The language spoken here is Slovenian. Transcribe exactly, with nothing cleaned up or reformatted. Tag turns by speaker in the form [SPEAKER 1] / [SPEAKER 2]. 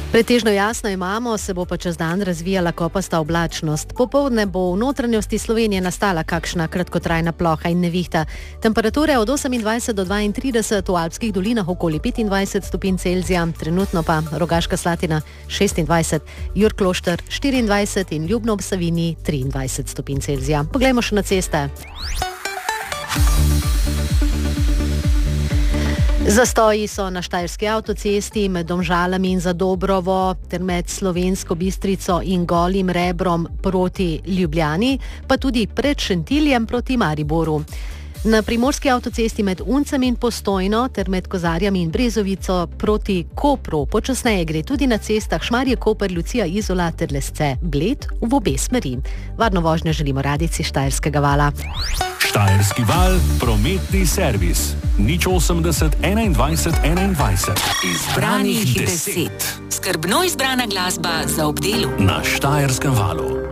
[SPEAKER 1] Pretežno jasno imamo, se bo pa čez dan razvijala kopasta oblačnost. Popoldne bo v notranjosti Slovenije nastala kakšna kratkotrajna ploha in nevihta. Temperature od osemindvajset do dvaintrideset, v alpskih dolinah okoli petindvajset stopinj Celzija, trenutno pa Rogaška Slatina šestindvajset, Jurklošter štiriindvajset in Ljubno ob Savinji triindvajset stopinj Celzija. Poglejmo še na ceste. Zastoji so na Štajerski avtocesti med Domžalami in Zadobrovo ter med Slovensko Bistrico in Golim Rebrom proti Ljubljani, pa tudi pred Šentiljem proti Mariboru. Na Primorski avtocesti med Uncem in Postojno ter med Kozarjami in Brezovico proti Kopru. Počasneje gre tudi na cestah Šmarje-Koper, Lucija, Izola ter Lesce, Bled v obe smeri. Varno vožnjo želimo radici Štajerskega vala.
[SPEAKER 2] Štajerski val, prometni servis. nič osemdeset enaindvajset enaindvajset.
[SPEAKER 3] Izbranih deset. Skrbno izbrana glasba za ob delu.
[SPEAKER 2] Na Štajerskem valu.